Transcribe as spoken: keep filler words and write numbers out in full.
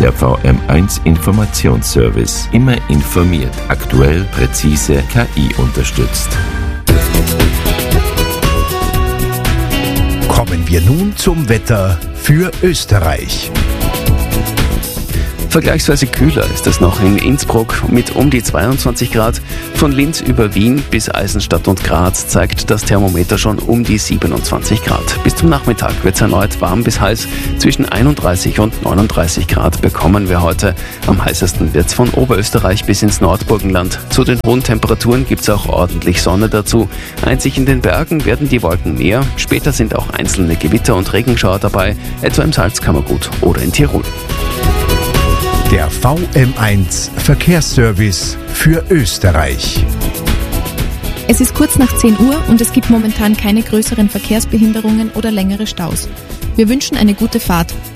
Der V M eins Informationsservice. Immer informiert, aktuell, präzise, K I unterstützt. Kommen wir nun zum Wetter für Österreich. Vergleichsweise kühler ist es noch in Innsbruck mit um die zweiundzwanzig Grad. Von Linz über Wien bis Eisenstadt und Graz zeigt das Thermometer schon um die siebenundzwanzig Grad. Bis zum Nachmittag wird es erneut warm bis heiß. Zwischen einunddreißig und neununddreißig Grad bekommen wir heute. Am heißesten wird es von Oberösterreich bis ins Nordburgenland. Zu den hohen Temperaturen gibt es auch ordentlich Sonne dazu. Einzig in den Bergen werden die Wolken mehr. Später sind auch einzelne Gewitter und Regenschauer dabei, etwa im Salzkammergut oder in Tirol. Der V M eins Verkehrsservice für Österreich. Es ist kurz nach zehn Uhr und es gibt momentan keine größeren Verkehrsbehinderungen oder längere Staus. Wir wünschen eine gute Fahrt.